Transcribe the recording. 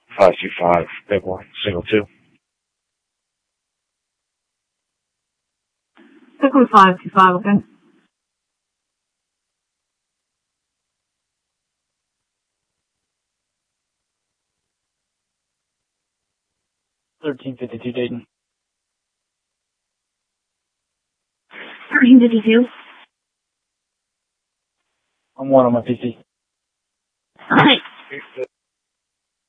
525, big one, single 2. Stick with 525 again. $13.52 Dayton. 1352. I'm 1 on my PC. Alright.